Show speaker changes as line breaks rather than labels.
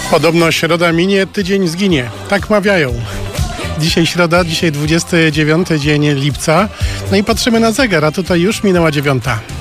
Podobno środa minie, tydzień zginie. Tak mawiają. Dzisiaj środa, dzisiaj 29 dzień lipca. No i patrzymy na zegar, a tutaj już minęła 9.